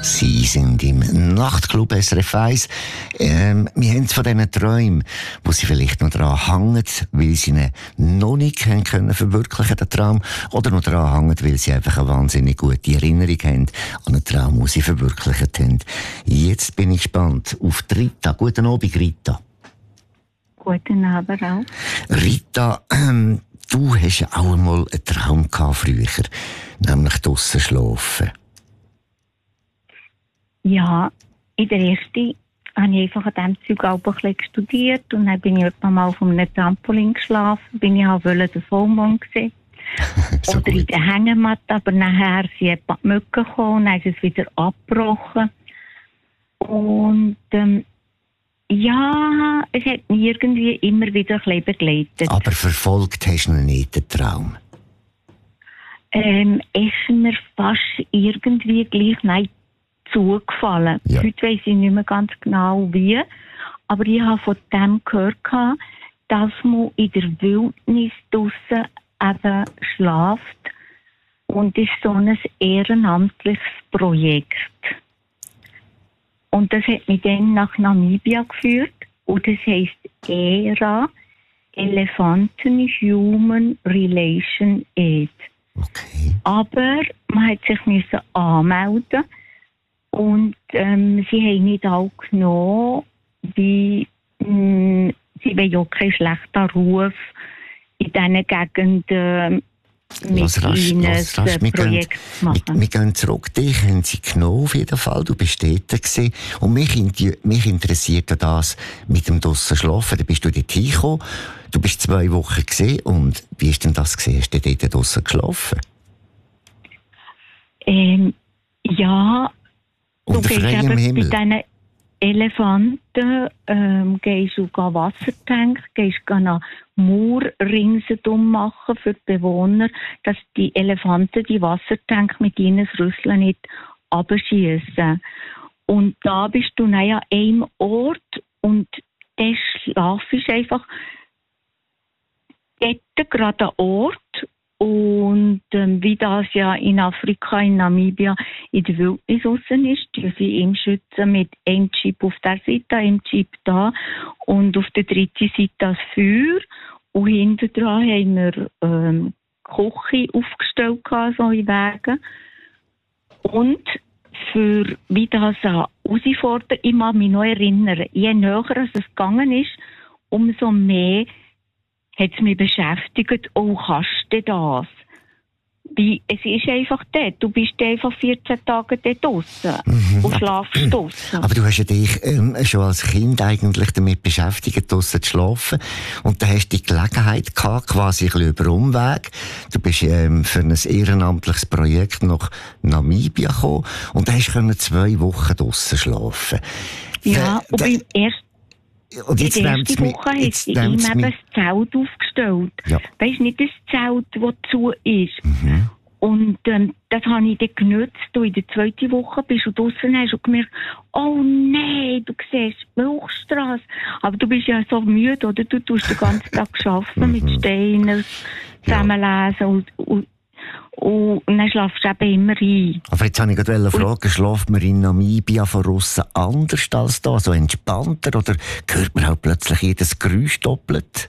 Sie sind im Nachtclub SRF 1. Wir haben es von diesen Träumen, wo Sie vielleicht noch dran hängen, weil Sie ihn noch nicht können verwirklichen, den Traum, oder noch dran hängen, weil Sie einfach eine wahnsinnig gute Erinnerung haben an einen Traum, den Sie verwirklicht haben. Jetzt bin ich gespannt auf die Rita. Guten Abend, Rita. Guten Abend auch. Rita, du hast ja auch einmal einen Traum gehabt früher, nämlich draussen schlafen. Ja, in der ersten habe ich einfach an diesem Zeug auch ein bisschen studiert und dann bin ich etwa mal auf einem Trampolin geschlafen, bin ich auch den Vollmond gesehen. So oder gut. in der Hängematte, aber nachher sind ein paar Mücken gekommen und dann ist es wieder abgebrochen. Und ja, es hat mich irgendwie immer wieder ein bisschen begleitet. Aber verfolgt hast du noch nicht den Traum? Ist mir fast irgendwie gleich zugefallen. Ja. Heute weiss ich nicht mehr ganz genau wie, aber ich habe von dem gehört, dass man in der Wildnis draussen eben schläft und ist so ein ehrenamtliches Projekt. Und das hat mich dann nach Namibia geführt und das heisst ERA, Elefanten Human Relation Aid. Okay. Aber man hat sich müssen anmelden und sie haben nicht alle genommen, wie sie wollen ja keinen schlechten Ruf in diesen Gegenden mit ihnen ein Projekt machen. Wir gehen zurück. Dich haben sie genommen, auf jeden Fall. Du bist dort gewesen. Und mich interessiert ja das mit dem draussen Schlafen. Da bist du dort hingekommen. Du bist 2 Wochen gewesen. Und wie ist denn das gewesen? Hast du dort draussen geschlafen? Ja. Unter freiem Himmel? Bei diesen Elefanten gehst du Wasser tanken, gehst einen Mauer ringsherum machen für die Bewohner, dass die Elefanten die Wassertank mit ihnen Rüsseln nicht abschießen. Und da bist du an einem Ort und der Schlaf ist einfach dort gerade ein Ort. Und wie das ja in Afrika, in Namibia, in der Wildnis draussen ist, die sie ihm schützen mit einem Chip auf der Seite, einem Chip da und auf der dritten Seite das Feuer. Und hinten dran haben wir Küche aufgestellt, so in Wegen. Und für wie das herausfordert, ich mag mich noch erinnern, je näher es gegangen ist, umso mehr hat es mich beschäftigt, kannst du das? Es ist einfach dort. Du bist einfach 14 Tage dort draussen und schlafst draussen. Aber du hast ja dich schon als Kind eigentlich damit beschäftigt, draussen zu schlafen. Und da hast du die Gelegenheit gehabt, quasi ein bisschen über Umweg. Du bist für ein ehrenamtliches Projekt nach Namibia gekommen und da hast du 2 Wochen draussen schlafen. Ja, und beim ersten und jetzt in der ersten Woche hat sie ihm eben das Zelt aufgestellt. Ja. Weisst nicht das Zelt, das zu ist. Und das habe ich dann genutzt. Und in der 2. Woche bist du draussen und hast du gemerkt, oh nein, du siehst die Milchstrasse. Aber du bist ja so müde, oder? Du tust den ganzen Tag arbeiten mit Steinen, zusammenlesen und dann schlafst du eben immer ein. Aber jetzt wollte ich gerade fragen, schläft man in Namibia von aussen anders als da? So entspannter? Oder hört man auch plötzlich jedes Geräusch doppelt?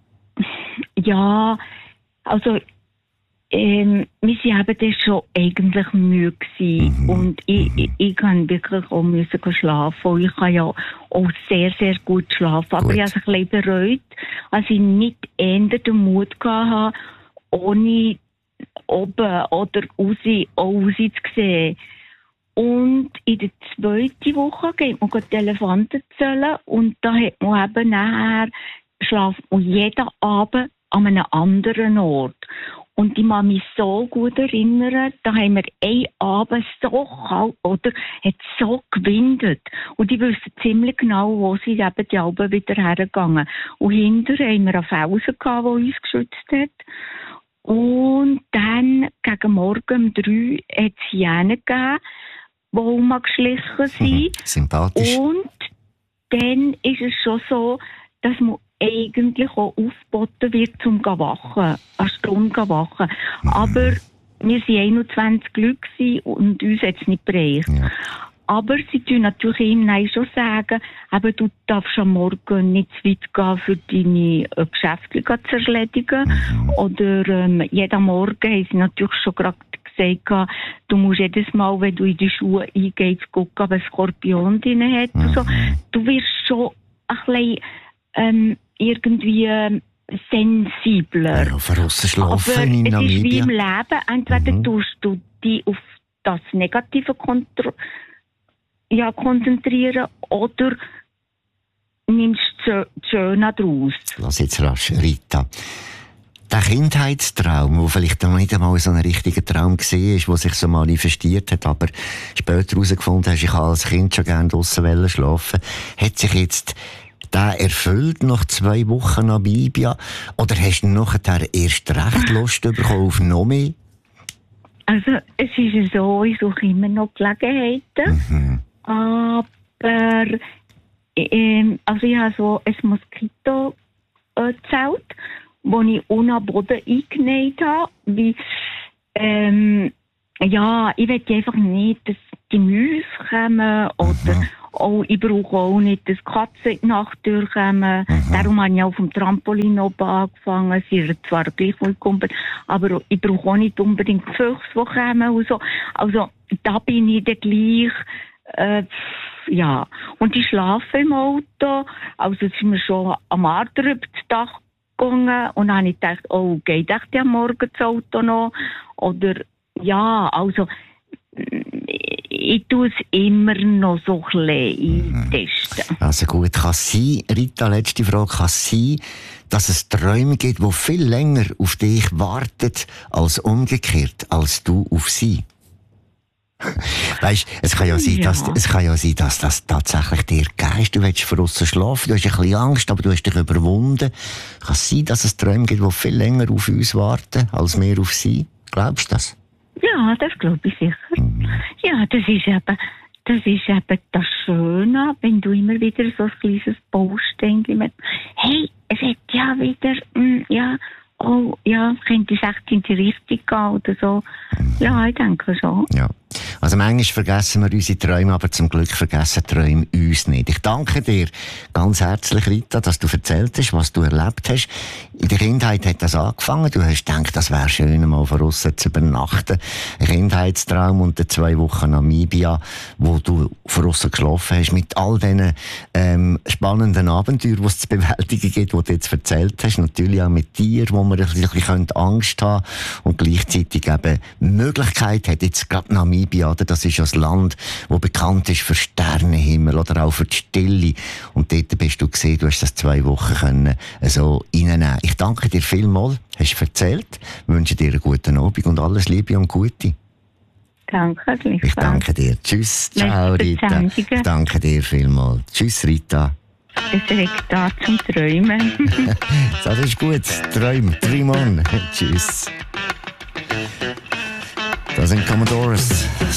Ja, also wir waren eben dann schon eigentlich müde gewesen. Und ich kann wirklich auch schlafen. Und ich kann ja auch sehr, sehr gut schlafen. Aber ich habe es ein bisschen bereut, als ich nicht eher den Mut hatte, ohne oben oder raus zu sehen. Und in der 2. Woche geht man die Elefanten zählen und da hat man eben nachher schlaft man jeden Abend an einem anderen Ort. Und ich kann mich so gut erinnern, da haben wir einen Abend so kalt, oder hat so gewindet. Und ich wusste ziemlich genau, wo sie eben die Alben wieder hergegangen. Und hinterher haben wir einen Felsen gehabt, der uns geschützt hat. Und dann, gegen Morgen um 3 hat es Hyänen gegeben, die geschlichen sind. Sympathisch. Und dann ist es schon so, dass man eigentlich auch aufgeboten wird, zum wachen, eine Stunde wachen. Aber wir waren 21 Leute und uns hat es nicht bereicht. Ja. Aber sie tun natürlich ihm schon sagen, eben, du darfst am Morgen nicht zu weit gehen, für deine Geschäfte zu erledigen. Oder jeden Morgen haben sie natürlich schon gerade gesagt, du musst jedes Mal, wenn du in die Schuhe eingehst, gucken, ob ein Skorpion drin hat. Also, du wirst schon ein bisschen irgendwie sensibler. Ja, verrissen schlafen aber in Namibia. Es ist wie im Leben. Entweder tust du dich auf das Negative konzentrieren oder nimmst das Schöne daraus. Lass jetzt rasch, Rita. Der Kindheitstraum, der vielleicht noch nicht einmal so ein richtiger Traum war, der sich so manifestiert hat, aber später herausgefunden hast, ich kann als Kind schon gerne draussen schlafen, hat sich jetzt der erfüllt nach 2 Wochen Namibia? Oder hast du nachher erst recht Lust bekommen auf noch mehr? Also, es ist so, ich suche immer noch Gelegenheiten. Aber, also ich habe so ein Moskito-Zelt, wo ich unten am Boden eingenäht habe, wie, ich will einfach nicht, dass die Mäuse kommen oder auch, ich brauche auch nicht, dass Katzen in die Nacht durchkommen. Darum habe ich auf dem Trampolin oben angefangen. Sie sind zwar gleich willkommen, aber ich brauche auch nicht unbedingt Füchse, die kommen und so. Also, da bin ich dann gleich, Und ich schlafe im Auto. Also, sind wir schon am Abend über das Dach gegangen und dann habe ich gedacht, oh, geht echt am Morgen das Auto noch? Oder, also, ich tue es immer noch so ein bisschen eintesten. Also gut, kann es sein, Rita, letzte Frage, kann es sein, dass es Träume gibt, die viel länger auf dich warten, als umgekehrt, als du auf sie? Weisst, es kann ja sein, dass das tatsächlich dir Geist, du willst draussen schlafen, du hast ein bisschen Angst, aber du hast dich überwunden. Kann es sein, dass es Träume gibt, die viel länger auf uns warten, als wir auf sie? Glaubst du das? Ja, das glaube ich sicher. Ja, das ist eben das Schöne, wenn du immer wieder so ein kleines Baustein mit, hey, es hat ja wieder, könnte es echt in die Richtung gehen oder so. Ja, ich denke schon. Ja. Also manchmal vergessen wir unsere Träume, aber zum Glück vergessen Träume uns nicht. Ich danke dir ganz herzlich, Rita, dass du erzählt hast, was du erlebt hast. In der Kindheit hat das angefangen. Du hast gedacht, das wäre schön, mal von aussen zu übernachten. Ein Kindheitstraum und 2 Wochen Namibia, wo du von aussen geschlafen hast, mit all diesen spannenden Abenteuern, die es zu bewältigen gibt, die du jetzt erzählt hast. Natürlich auch mit dir, wo man ein bisschen Angst haben und gleichzeitig eben Möglichkeit hat, jetzt gerade Namibia, oder? Das ist ja ein Land, das bekannt ist für Sternenhimmel oder auch für die Stille. Und dort bist du gesehen, du hast das 2 Wochen können so reinnehmen. Ich danke dir vielmals, hast erzählt, wünsche dir einen guten Abend und alles Liebe und Gute. Danke, ich danke dir. Tschüss, ciao Rita. Ich danke dir vielmals. Tschüss Rita. Es regt da zum Träumen. Das ist gut, Träume, Trimon. Tschüss. Das sind Commodores.